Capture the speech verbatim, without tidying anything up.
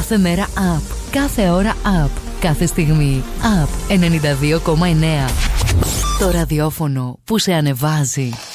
Κάθε μέρα up. Κάθε ώρα up. Κάθε στιγμή up. ενενήντα δύο κόμμα εννέα. Το ραδιόφωνο που σε ανεβάζει.